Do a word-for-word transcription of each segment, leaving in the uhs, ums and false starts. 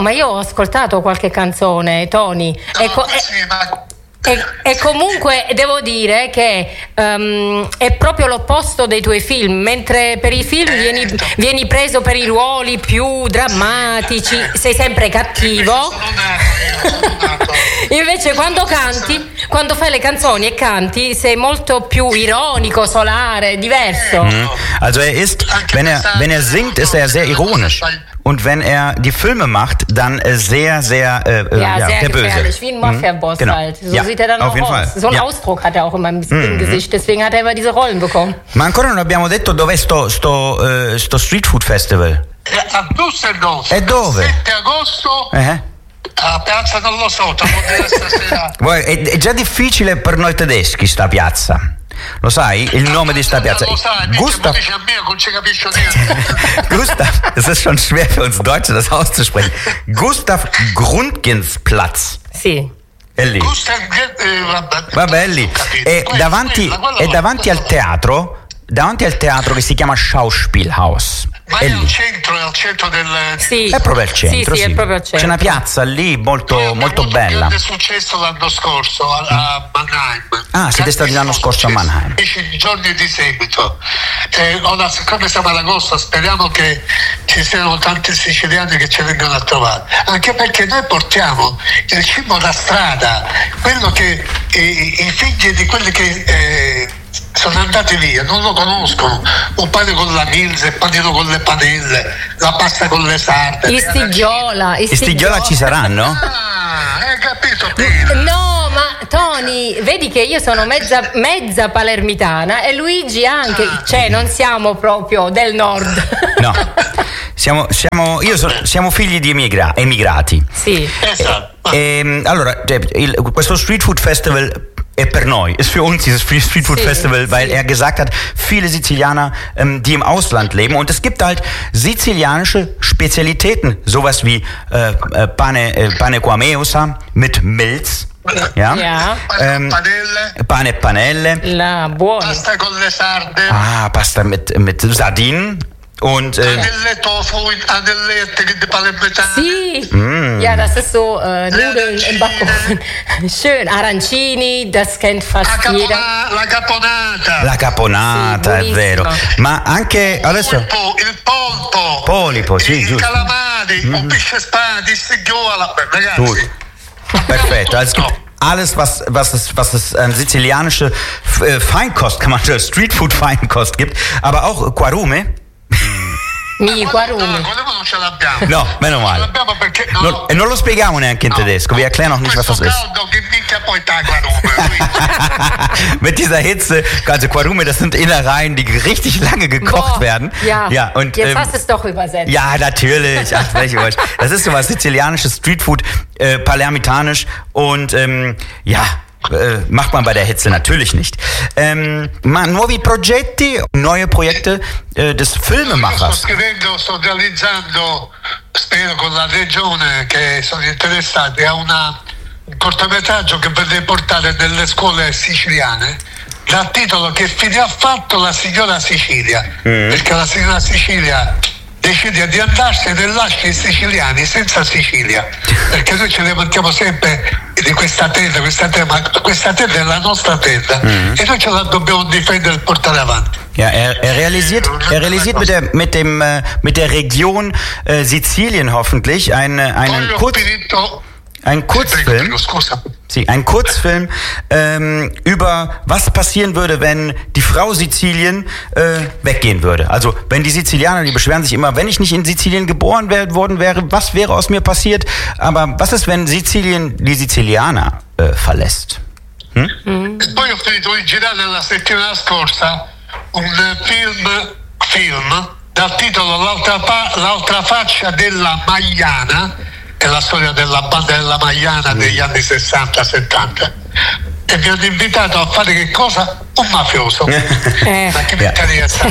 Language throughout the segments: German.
ma io ho ascoltato qualche canzone, Tony. No, ecco, ma sì, ma... E, e comunque devo dire che um, è proprio l'opposto dei tuoi film, mentre per i film vieni, vieni preso per i ruoli più drammatici, sei sempre cattivo. Invece quando canti, quando fai le canzoni e canti, sei molto più ironico, solare, diverso. Mhm. Also er ist, wenn er, wenn er singt, ist er sehr ironisch. Und wenn er die Filme macht, dann äh, sehr, sehr, äh, ja, ja, sehr der gefährlich, Böse. wie ein Mafia-Boss genau. halt. So ja, sieht er dann auf auch jeden aus. Fall. So einen ja. Ausdruck hat er auch immer im, Mhm. im Gesicht, deswegen hat er immer diese Rollen bekommen. Ma ancora non abbiamo detto dov'è sto, sto, uh, sto Street Food Festival. A Düsseldorf. E dove? sette agosto. Eh? A piazza non lo so, te lo dirò stasera. Guarda, è, è già difficile per noi tedeschi sta piazza. Lo sai? Il nome di sta piazza. Lo sai, Gustav. dice a me, non ci capisco niente. Gustav, es ist schon schwer für uns Deutsche, das auszusprechen. Gustav Grundgensplatz. Sì. È lì. Gustav, eh, vabbè. Vabbè, è lì. È davanti, è davanti al teatro, davanti al teatro che si chiama Schauspielhaus. Ma È è al lì. centro, è al centro del... Sì. È proprio al centro, Sì, sì, è proprio al centro. C'è una piazza lì molto, Noi molto abbiamo bella. avuto un grande successo l'anno scorso a, a Mannheim. Ah, siete stati l'anno scorso a Mannheim. dieci giorni di seguito. Eh, ora, siccome siamo ad agosto, speriamo che ci siano tanti siciliani che ci vengano a trovare. Anche perché noi portiamo il cibo da strada, quello che i, i figli di quelli che eh, sono andati via non lo conoscono. Un pane con la milza, il panino con le panelle, la pasta con le sarde. I stigiola, i I stigiola ci saranno? Ah, hai capito bene. No, ma Tony, vedi che io sono mezza, mezza palermitana e Luigi anche, cioè non siamo proprio del nord. No. Siamo, siamo, io so, siamo figli di emigra- emigrati. Sì. Esatto. E, allora, cioè, il, questo Street Food Festival è per noi, ist für uns dieses Street Food Sì, Festival, weil sì. er gesagt hat, viele Sizilianer, ähm, die im Ausland leben, und es gibt halt sizilianische Spezialitäten, sowas wie äh, äh, Pane, äh, Pane Quameosa mit Milz. Ja. Ja. Ähm, Panelle. Pane e Panelle. La buona. Pasta con le sarde. Ah, Pasta mit, mit Sardinen. Und äh, Anelle tofu, anellette di palermitane. Sì, Mm. ja, das ist so äh, Nudeln im Arancini. Backofen. Schön, Arancini, das kennt La, fast jeder. capona- la caponata. la caponata, Sì, è vero. buonissima. Ma anche adesso il, polpo, il polpo. Polipo, sì, i giusto. calamari, un pesce spada, di stigiola. Beh, ragazzi. Gut. Perfetto. Also es gibt alles, was, was es, was es an sizilianische äh, Feinkost, kann man sagen, Streetfood-Feinkost gibt, aber auch Quarume. Mi No, quarumi. quello non ce l'abbiamo. No, meno Non ce male. l'abbiamo perché no, Non, e non lo spieghiamo neanche in no. tedesco, wir erklären auch nicht, was das Questo ist. caldo che minchia poi sta Quarume. Mit dieser Hitze, also Quarume, das sind Innereien, die richtig lange gekocht Boah, werden. Ja, ja und, jetzt ähm, hast du es doch übersetzt. ja, natürlich. Ach, welche Wurscht. Das ist sowas sizilianisches Streetfood, äh, palermitanisch und ähm, ja, äh, macht man bei der Hitze natürlich nicht. Ähm, ma nuovi progetti, neue Projekte äh, des Io sto Filmemachers. scrivendo, sto realizzando, spero con la regione che sono interessati, a una, un cortometraggio che vorrei portare nelle scuole siciliane dal titolo Che fine ha fatto la signora Sicilia, perché la signora Sicilia decide di andarsene e lascia i siciliani senza Sicilia, perché noi ce ne vantiamo sempre di questa terra, questa terra, ma questa terra è la nostra terra e noi ce la dobbiamo difendere e portare avanti. Ja, er, er realisiert, er realisiert mit der mit dem äh, mit der Region äh, Sizilien hoffentlich eine, einen Poi ho Kurz, finito. einen Prego, Kurzfilm. prego, scusa. Sie, ein Kurzfilm ähm, über was passieren würde, wenn die Frau Sizilien äh, weggehen würde. Also wenn die Sizilianer, die beschweren sich immer, wenn ich nicht in Sizilien geboren wär, worden wäre, was wäre aus mir passiert? Aber was ist, wenn Sizilien die Sizilianer äh, verlässt? Hm? E poi ho finito di girare la settimana scorsa un film, film dal titolo L'altra, fa- l'altra faccia della Magliana, è la storia della banda della Magliana degli anni sessanta settanta, e mi hanno invitato a fare che cosa? Un mafioso. Eh. Ma che mi interessa?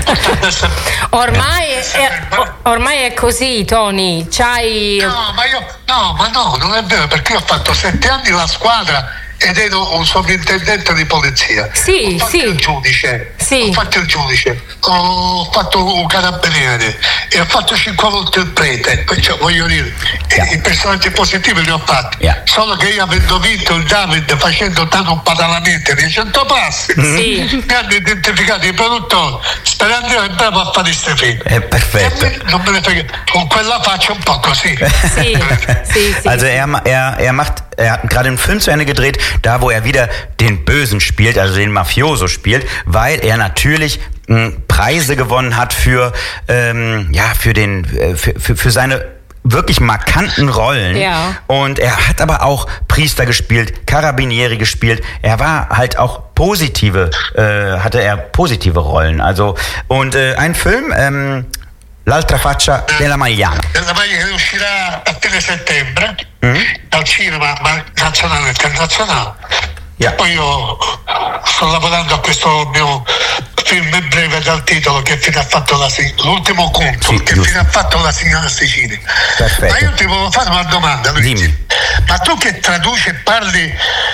Ormai è, ormai è così, Tony. C'hai. No, ma io no, ma no, non è vero, perché io ho fatto sette anni la squadra ed ero un sovrintendente di polizia. Sì, ho fatto sì. il giudice, Sì. ho fatto il giudice, ho fatto un carabiniere e ho fatto cinque volte il prete, cioè, voglio dire, Yeah. i personaggi positivi li ho fatti, Yeah. solo che io avendo vinto il David facendo tanto padalamenti nei cento passi, Sì. mi hanno identificato i produttori sperando io è bravo a fare questi film. Äh, perfekt. E a me non me ne frega, con quella faccia un po' così. Sì, sì, sì. Also er, ma- er, er macht, er hat gerade einen Film zu Ende gedreht, da wo er wieder den Bösen spielt, also den Mafioso spielt, weil er natürlich mh, Preise gewonnen hat für, ähm, ja, für den, äh, für, für, für seine wirklich markanten Rollen. Ja. Und er hat aber auch Priester gespielt, Carabinieri gespielt. Er war halt auch positive, äh, hatte er positive Rollen. Also, und äh, ein Film, ähm, L'altra faccia della Magliana. Della Maglia che uscirà a fine settembre Mm. dal cinema ma nazionale e internazionale. Ja. Poi io sto lavorando a questo mio film breve dal titolo Che fine ha fatto la sig- l'ultimo conto, Sì, Che giusto. fine ha fatto la signora Sicilia. Perfetto. Ma io ti volevo fare una domanda, Luigi. Dimmi. Ma tu che traduci e parli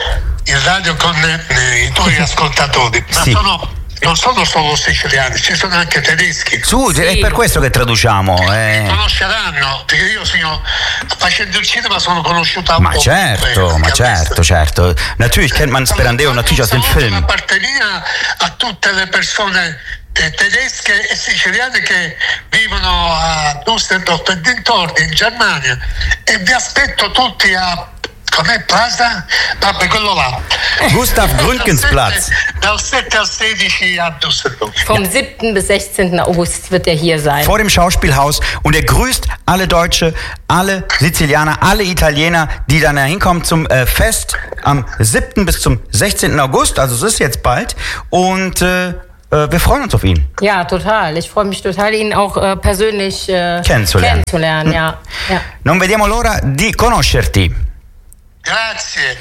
in radio con eh, i tuoi ascoltatori, ma Sì. sono, non sono solo siciliani, ci sono anche tedeschi. Su, Sì. è per questo che traduciamo. eh. Conosceranno, perché io sono, facendo il cinema sono conosciuto a Ma certo, ma certo, certo. Natürlich kennt man Sperandeo natürlich aus dem Una Film. parte mia a tutte le persone eh, tedesche e siciliane che vivono a Düsseldorf e dintorni in Germania e vi aspetto tutti a com'è Plaza? Vabbè, quello là. Gustav Gründgensplatz. Dal sette al sedici a Düsseldorf. Vom siebten bis sechzehnten August wird er hier sein. Vor dem Schauspielhaus und er grüßt alle Deutsche, alle Sizilianer, alle Italiener, die dann da hinkommen zum äh, Fest am siebten bis zum sechzehnten August, also es ist jetzt bald und äh, äh, wir freuen uns auf ihn. Ja, total. Ich freue mich total, ihn auch äh, persönlich äh, Kennenzulernen. kennenzulernen. Ja. Ja. Non vediamo l'ora di conoscerti. Grazie.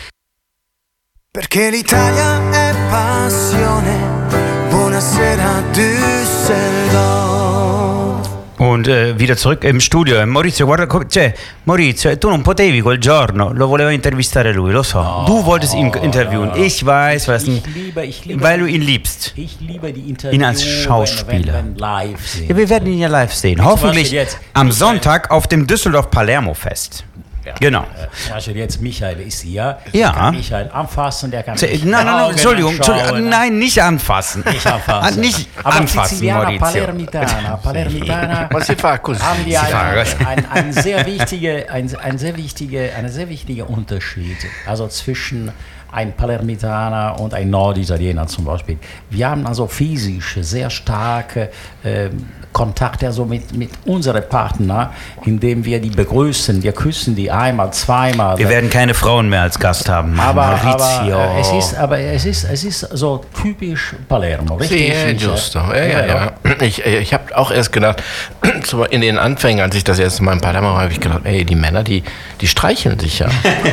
Perché l'Italia è passione. Buonasera Düsseldorf. Und äh, wieder zurück im Studio. Maurizio, guarda, co- cioè, Maurizio, tu non potevi quel giorno, lo voleva intervistare lui, lo so. Oh, du wolltest ihn interviewen. Ich weiß, weil, es Ich ein, liebe, ich liebe, weil du ihn liebst. Ich liebe die Interviews, Ihn als Schauspieler. Wenn, wenn, wenn live sind. Ja, wir werden ihn ja live sehen. Zum Hoffentlich Beispiel jetzt am Michael. Sonntag auf dem Düsseldorf-Palermo-Fest. Ja. Genau. Äh, Also jetzt Michael ist hier. Ja. Der kann Michael anfassen, der kann Se- mich Nein, in die nein, nein, Augen Entschuldigung, anschauen. Entschuldigung, nein, nicht anfassen. Nicht anfassen. Nicht Aber anfassen, Sizilianer, Maurizio. Palermitana, Palermitana Ma si fa così. haben die Si fa ein, così. ein, ein sehr wichtige, ein, ein sehr wichtige, eine sehr wichtige Unterschied, also zwischen ein Palermitaner und ein Norditaliener zum Beispiel. Wir haben also physisch sehr starke äh, Kontakte also mit, mit unseren Partnern, indem wir die begrüßen, wir küssen die einmal, zweimal. Wir werden keine Frauen mehr als Gast haben. aber, Maurizio. aber, äh, es ist, aber es ist, es ist so typisch Palermo, Sì, richtig? è Michael? giusto. Ja, ja, ja. Ich, ich habe auch erst gedacht, so in den Anfängen, als ich das erste Mal in Palermo war, habe ich gedacht, ey, die Männer, die, die streicheln sich ja.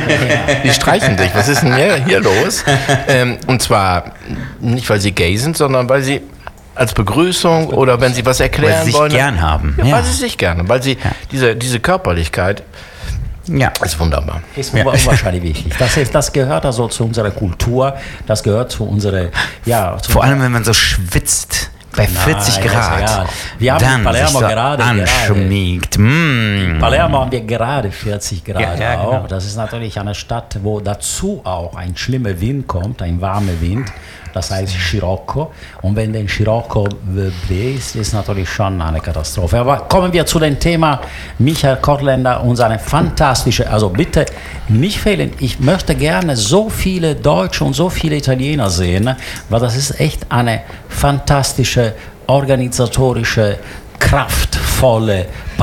Die streicheln sich. Was ist denn hier, hier los? Ähm, und zwar nicht, weil sie gay sind, sondern weil sie als Begrüßung oder wenn sie was erklären Weil sie sich wollen. gern haben. Ja, Ja. Weil sie sich gerne, weil sie diese, diese Körperlichkeit Ja. ist wunderbar. Ist unwahrscheinlich wichtig. Das, ist, das gehört also zu unserer Kultur, das gehört zu unserer, ja, zu Vor allem, wenn man so schwitzt. Bei vierzig Nein, Grad. ist egal. Wir haben in dann Palermo sich so gerade- anschmiegt. Mm. Palermo haben wir gerade vierzig Grad Ja, ja, auch. genau. Das ist natürlich eine Stadt, wo dazu auch ein schlimmer Wind kommt, ein warmer Wind. Das heißt Scirocco. Und wenn der Scirocco bläst, ist natürlich schon eine Katastrophe. Aber kommen wir zu dem Thema Michael Kottländer und seine fantastische, also bitte nicht fehlen. Ich möchte gerne so viele Deutsche und so viele Italiener sehen, weil das ist echt eine fantastische, organisatorische, kraftvolle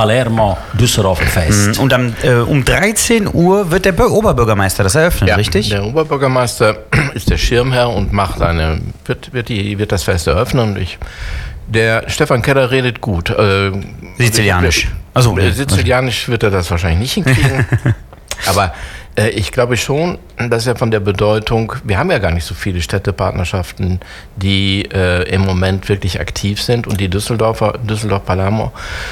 Palermo-Düsseldorf-Fest. Und am, äh, um dreizehn Uhr wird der Bür- Oberbürgermeister das eröffnen, Ja, richtig? Der Oberbürgermeister ist der Schirmherr und macht eine, wird, wird, die, wird das Fest eröffnen. Und ich, der Stefan Keller redet gut. Äh, Sizilianisch. Also, Also, äh, Sizilianisch wird er das wahrscheinlich nicht hinkriegen. Aber äh, ich glaube schon, dass er von der Bedeutung, wir haben ja gar nicht so viele Städtepartnerschaften, die äh, im Moment wirklich aktiv sind. Und die Düsseldorfer, Düsseldorf-Palermo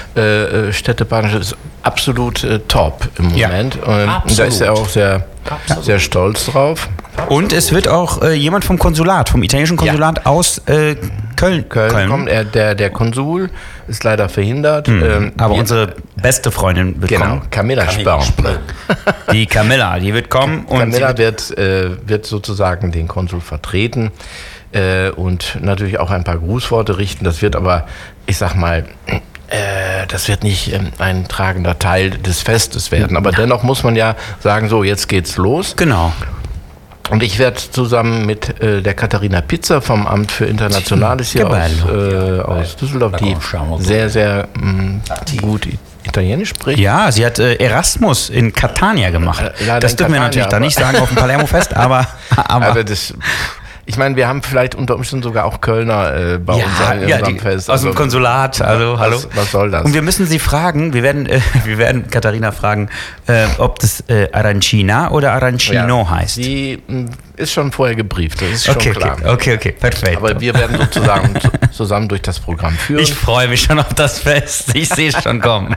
äh, äh, Städtepartnerschaft ist absolut äh, top im Ja. Moment. Und da Absolut. ist er auch sehr, Absolut. sehr stolz drauf. Und es wird auch äh, jemand vom Konsulat, vom italienischen Konsulat ja. aus äh, Köln, Köln, Köln kommt. Er, der, der Konsul ist leider verhindert. Mhm. Ähm, Aber wir, unsere beste Freundin wird genau, kommen. Camilla Spörn. Die Camilla, die wird kommen. Und Camilla wird, äh, wird sozusagen den Konsul vertreten äh, und natürlich auch ein paar Grußworte richten. Das wird aber, ich sag mal, äh, das wird nicht ähm, ein tragender Teil des Festes werden. Aber dennoch muss man ja sagen, so, jetzt geht's los. Genau. Und ich werde zusammen mit äh, der Katharina Pizzer vom Amt für Internationales hier aus, äh, aus Düsseldorf, die sehr, sehr mh, gut Italienisch spricht. Ja, sie hat äh, Erasmus in Catania gemacht. Äh, das dürfen wir natürlich da nicht sagen auf dem Palermo-Fest, aber... aber also das, ich meine, wir haben vielleicht unter Umständen sogar auch Kölner äh, bei ja, uns in ja, unserem die, Fest. Aus dem Konsulat, also was, hallo. Was soll das? Und wir müssen sie fragen, wir werden, äh, wir werden Katharina fragen, äh, ob das äh, Arancina oder Arancino ja, heißt. Sie mh, ist schon vorher gebrieft, das ist schon okay, klar. Okay, okay, okay, perfekt. Aber wir werden sozusagen zusammen durch das Programm führen. Ich freue mich schon auf das Fest, ich sehe es schon kommen.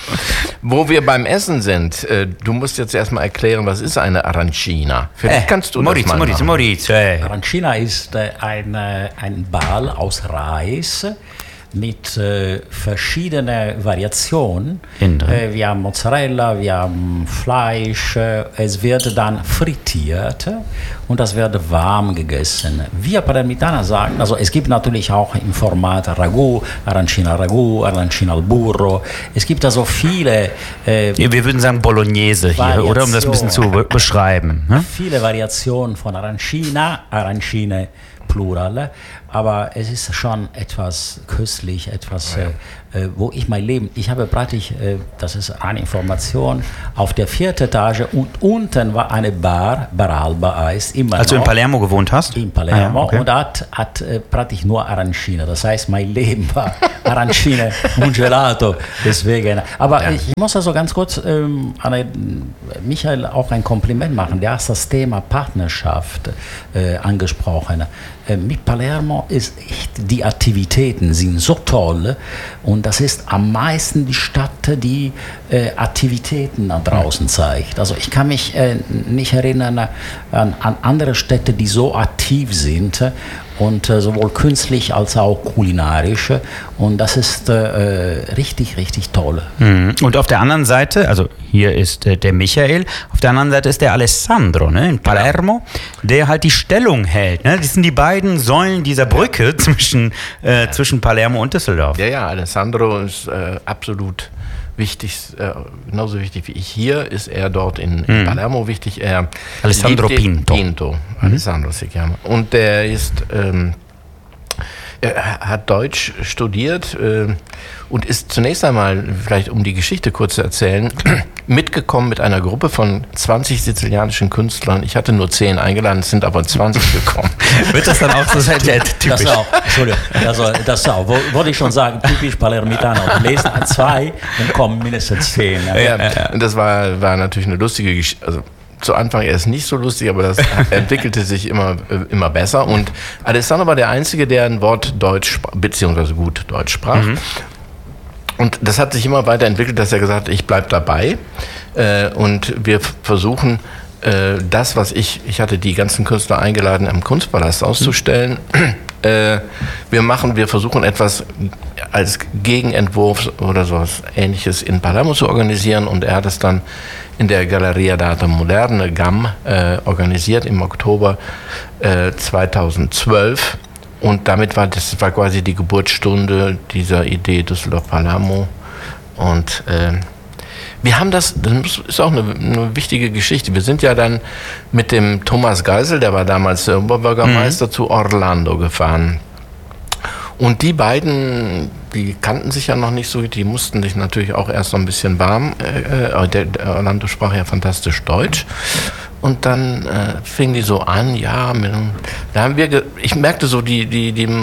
Wo wir beim Essen sind, äh, du musst jetzt erstmal erklären, was ist eine Arancina? Vielleicht äh, kannst du Moritz, das mal Moritz, machen. Moritz, äh. Arancina ist äh, ein, äh, ein Ball aus Reis mit äh, verschiedenen Variationen. Äh, wir haben Mozzarella, wir haben Fleisch. Äh, es wird dann frittiert und das wird warm gegessen. Wir Palermitaner sagen, also es gibt natürlich auch im Format Ragout, Arancina Ragout, Arancina al Burro. Es gibt also viele... Äh, wir würden sagen Bolognese hier, oder? Um das ein bisschen zu beschreiben. Ne? Viele Variationen von Arancina, Arancine Plural, aber es ist schon etwas köstlich, etwas, ja. äh, wo ich mein Leben, ich habe praktisch, äh, das ist eine Information, auf der vierten Etage und unten war eine Bar, Bar Alba heißt, immer Als noch. du in Palermo gewohnt hast? In Palermo, ah, okay. Und hat, hat äh, praktisch nur Arancine, das heißt, mein Leben war Arancine und Gelato, deswegen. Aber ja. ich muss also ganz kurz ähm, an Michael auch ein Kompliment machen, der hat das Thema Partnerschaft äh, angesprochen. Äh, mit Palermo ist echt, die Aktivitäten sind so toll und das ist am meisten die Stadt, die äh, Aktivitäten nach draußen zeigt. Also ich kann mich äh, nicht erinnern an, an andere Städte, die so aktiv sind und äh, sowohl künstlich als auch kulinarisch und das ist äh, richtig, richtig toll. Und auf der anderen Seite, also hier ist äh, der Michael, auf der anderen Seite ist der Alessandro, ne, in Palermo, der halt die Stellung hält. Ne? Das sind die beiden Säulen dieser Brücke ja. zwischen, äh, zwischen Palermo und Düsseldorf. Ja, ja, Alessandro ist äh, absolut wichtig, äh, genauso wichtig wie ich hier, ist er dort in, in mhm. Palermo wichtig. Er Alessandro Pinto. Pinto. Mhm. Alessandro si chiama. Und der ist, ähm, er hat Deutsch studiert äh, und ist zunächst einmal, vielleicht um die Geschichte kurz zu erzählen, mitgekommen mit einer Gruppe von zwanzig sizilianischen Künstlern. Ich hatte nur zehn eingeladen, es sind aber zwanzig gekommen. Wird das dann auch so sein? Das auch, Entschuldigung, also, das auch, wollte ich schon sagen, typisch Palermitano. Lesen zwei, dann kommen mindestens zehn. Ja, ja, ja. Und das war, war natürlich eine lustige Geschichte. Also, zu Anfang erst nicht so lustig, aber das entwickelte sich immer, immer besser. Und Alessandro war der Einzige, der ein Wort Deutsch, beziehungsweise gut Deutsch sprach. Mhm. Und das hat sich immer weiterentwickelt, dass er gesagt hat, ich bleibe dabei. Äh, und wir versuchen, äh, das, was ich, ich hatte die ganzen Künstler eingeladen, am Kunstpalast auszustellen. Mhm. Äh, wir machen, wir versuchen etwas als Gegenentwurf oder sowas Ähnliches in Palermo zu organisieren. Und er hat es dann in der Galleria d'Arte Moderne G A M äh, organisiert im Oktober äh, zweitausendzwölf und damit war das war quasi die Geburtsstunde dieser Idee Düsseldorf-Palermo und äh, wir haben das, das ist auch eine, eine wichtige Geschichte, wir sind ja dann mit dem Thomas Geisel, der war damals der Oberbürgermeister, mhm. zu Orlando gefahren. Und die beiden, die kannten sich ja noch nicht so, die mussten sich natürlich auch erst so ein bisschen warm. Äh, der, der Orlando sprach ja fantastisch Deutsch. Und dann äh, fingen die so an, ja, mit, da haben wir, ge- ich merkte so, die, die, die,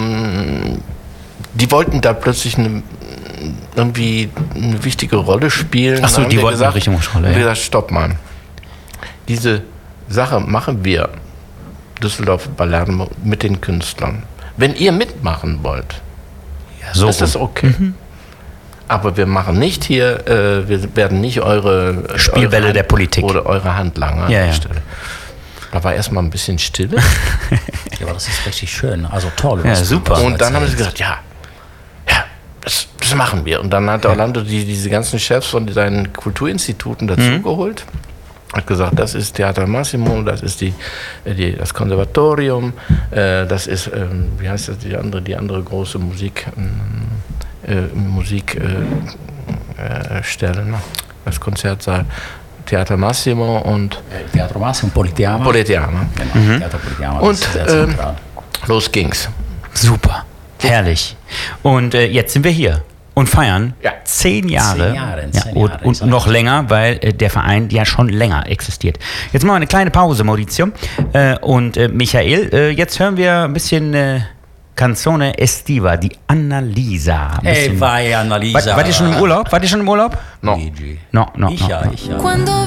die wollten da plötzlich eine, irgendwie eine wichtige Rolle spielen. Ach so, die wollten eine richtige Rolle, ja. ja. Wir gesagt, stopp mal. Diese Sache machen wir, Düsseldorf-Palermo, mit den Künstlern. Wenn ihr mitmachen wollt, ja, so ist das okay. Mhm. Aber wir machen nicht hier, äh, wir werden nicht eure Spielbälle eure Hand, der Politik oder eure Handlanger an ja, der ja. Stelle. Da war erstmal ein bisschen Stille. Ja, aber das ist richtig schön. Also toll. Ja, super. Und dann haben sie gesagt, ja, ja, das, das machen wir. Und dann hat Orlando die, diese ganzen Chefs von seinen Kulturinstituten dazugeholt. Mhm. Hat gesagt, das ist Theater Massimo, das ist die, die, das Konservatorium, äh, das ist, ähm, wie heißt das, die andere, die andere große Musik, äh, Musikstelle, äh, ne? Das Konzertsaal. Theater Massimo und Teatro Massimo, Politeama. Politeama. Genau, Mhm. Theater Politeama. Und ähm, los ging's. Super, herrlich. Und äh, jetzt sind wir hier und feiern Ja. zehn Jahre. Zehn Jahre, ja, zehn und, Jahre, und noch länger, weil äh, der Verein ja schon länger existiert. Jetzt machen wir eine kleine Pause, Maurizio. Äh, und äh, Michael, äh, jetzt hören wir ein bisschen äh, Canzone Estiva, die Annalisa. Ein Ey, bisschen- vai Annalisa. Wart, wart ihr schon im Urlaub? Wart ihr schon im Urlaub? No. Luigi. No, no, Ich no, ja, no. ich ja. Quando